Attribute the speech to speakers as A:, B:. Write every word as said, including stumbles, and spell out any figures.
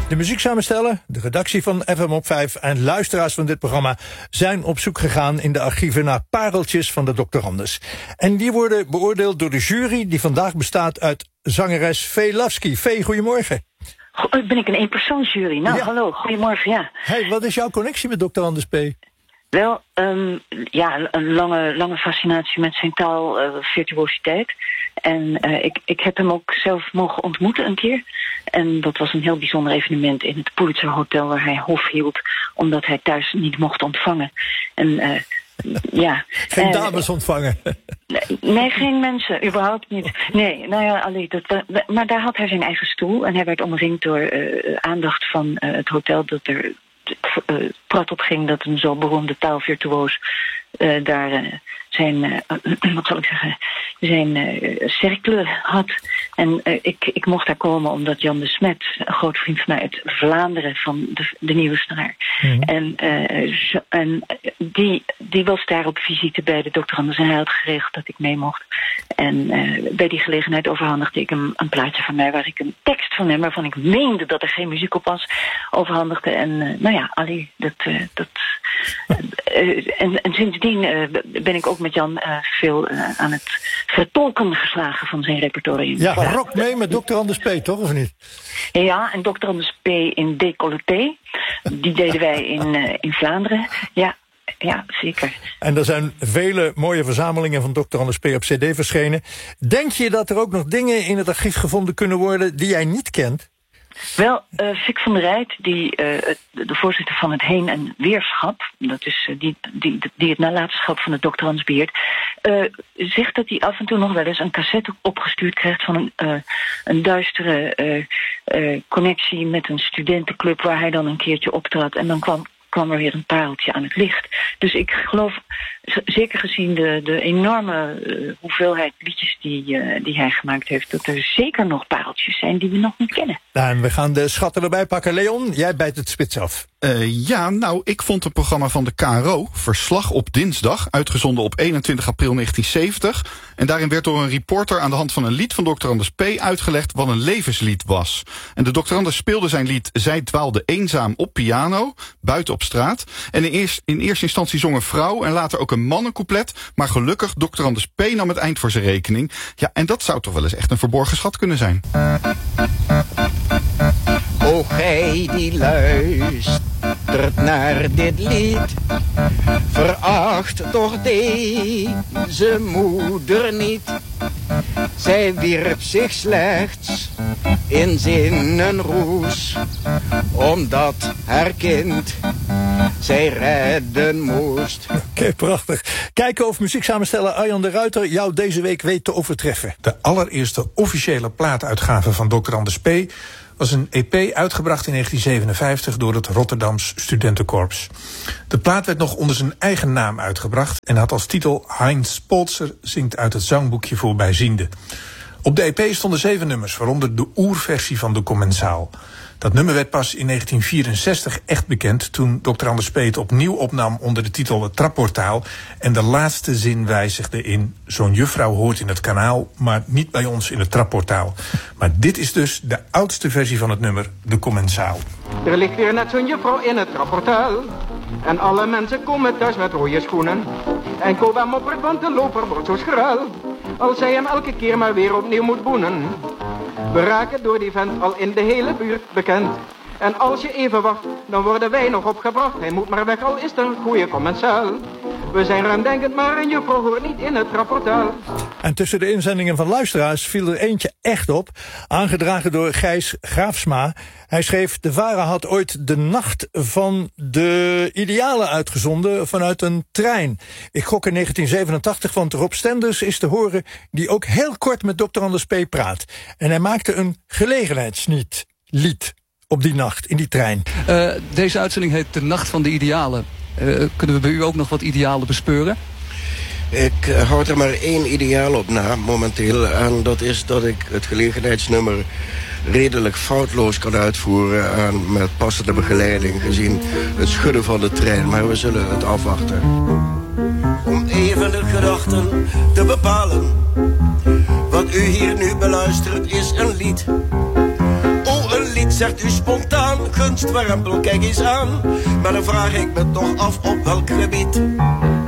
A: De muziek samenstellen, de redactie van F M op vijf en luisteraars van dit programma zijn op zoek gegaan in de archieven naar pareltjes van de doctorandus. En die worden beoordeeld door de jury die vandaag bestaat uit zangeres Fee Lavsky. Fee, goedemorgen.
B: Go- ben ik een eenpersoonsjury? Nou,
A: Ja.
B: hallo, goedemorgen, ja.
A: Hey, wat is jouw connectie met doctorandus P?
B: Wel, um, ja, een lange, lange fascinatie met zijn taal, uh, virtuositeit. En uh, ik, ik heb hem ook zelf mogen ontmoeten een keer. En dat was een heel bijzonder evenement in het Pulitzer Hotel waar hij hof hield, omdat hij thuis niet mocht ontvangen. En uh, ja.
A: Geen
B: uh,
A: dames ontvangen.
B: Nee, geen mensen, überhaupt niet. Nee, nou ja, allee, dat, uh, maar daar had hij zijn eigen stoel en hij werd omringd door uh, aandacht van uh, het hotel dat er uh, prat op ging dat een zo beroemde taalvirtuoos uh, daar uh, zijn, uh, wat zal ik zeggen, zijn uh, cercle had. En uh, ik, ik mocht daar komen omdat Jan de Smet, een groot vriend van mij uit Vlaanderen, van de, de Nieuwe Snaar. Mm-hmm. En, uh, zo, en die, die was daar op visite bij de doctorandus en hij had geregeld dat ik mee mocht. En uh, bij die gelegenheid overhandigde ik hem een plaatje van mij waar ik een tekst van hem, waarvan ik meende dat er geen muziek op was, overhandigde. En uh, nou ja, allee, dat... Uh, dat uh, en, en sindsdien uh, ben ik ook met Jan uh, veel uh, aan het vertolken geslagen van zijn repertoire.
A: Ja, rock mee met doctorandus P, toch, of niet?
B: Ja, en doctorandus P in décolleté. Die deden wij in, uh, in Vlaanderen. Ja, ja, zeker.
A: En er zijn vele mooie verzamelingen van doctorandus P op cd verschenen. Denk je dat er ook nog dingen in het archief gevonden kunnen worden die jij niet kent?
B: Wel, uh, Fik van der Rijt, die, uh, de voorzitter van het Heen- en Weerschap, dat is uh, die, die, die het nalatenschap van de doctorandus beheert, uh, zegt dat hij af en toe nog wel eens een cassette opgestuurd krijgt van een, uh, een duistere uh, uh, connectie met een studentenclub waar hij dan een keertje optrad en dan kwam kwam er weer een pareltje aan het licht. Dus ik geloof, zeker gezien de, de enorme uh, hoeveelheid liedjes die, uh, die hij gemaakt heeft, dat er zeker nog pareltjes zijn die we nog niet kennen.
A: Nou, en we gaan de schatten erbij pakken. Leon, jij bijt het spits af.
C: Uh, ja, nou, ik vond het programma van de K R O, Verslag op dinsdag, uitgezonden op eenentwintig april negentien zeventig. En daarin werd door een reporter aan de hand van een lied van doctorandus P uitgelegd wat een levenslied was. En de doctorandus speelde zijn lied Zij dwaalde eenzaam op piano, buiten op straat. En in, eerst, in eerste instantie zong een vrouw en later ook een mannencouplet. Maar gelukkig, doctorandus P nam het eind voor zijn rekening. Ja, en dat zou toch wel eens echt een verborgen schat kunnen zijn.
D: O gij die luistert naar dit lied, veracht toch deze moeder niet. Zij wierp zich slechts in zinnenroes, omdat haar kind zij redden moest.
A: Oké, okay, prachtig. Kijken of muzieksamensteller Arjan de Ruiter jou deze week weet te overtreffen.
E: De allereerste officiële plaatuitgave van doctorandus P was een E P uitgebracht in negentien zevenenvijftig door het Rotterdams Studentenkorps. De plaat werd nog onder zijn eigen naam uitgebracht en had als titel Heinz Polzer zingt uit het zangboekje voor bijzienden. Op de E P stonden zeven nummers, waaronder de oerversie van de commensaal. Dat nummer werd pas in negentien vierenzestig echt bekend toen doctorandus P het opnieuw opnam onder de titel Het Trapportaal en de laatste zin wijzigde in Zo'n juffrouw hoort in het kanaal, maar niet bij ons in het trapportaal. Maar dit is dus de oudste versie van het nummer, de commensaal.
F: Er ligt weer net zo'n juffrouw in het trapportaal en alle mensen komen thuis met rode schoenen. En Koba moppert, want de loper wordt zo schraal als zij hem elke keer maar weer opnieuw moet boenen. We raken door die vent al in de hele buurt bekend. En als je even wacht, dan worden wij nog opgebracht. Hij moet maar weg, al is er een goede commensaal. We zijn ruimdenkend, maar een juffrouw hoort niet in het rapportaal.
A: En tussen de inzendingen van luisteraars viel er eentje echt op, aangedragen door Gijs Graafsma. Hij schreef, de VARA had ooit de nacht van de idealen uitgezonden vanuit een trein. Ik gok in negentien zevenentachtig, want Rob Stenders is te horen die ook heel kort met doctorandus P praat. En hij maakte een gelegenheidslied lied op die nacht in die trein.
G: Uh, deze uitzending heet De Nacht van de Idealen. Uh, kunnen we bij u ook nog wat idealen bespeuren?
H: Ik uh, houd er maar één ideaal op na momenteel. En dat is dat ik het gelegenheidsnummer redelijk foutloos kan uitvoeren en met passende begeleiding gezien het schudden van de trein. Maar we zullen het afwachten. Om even de gedachten te bepalen. Wat u hier nu beluistert is een lied. Oh, een lied
I: Zegt u spontaan, gunstwarempel, kijk eens aan. Maar dan vraag ik me toch af op welk gebied.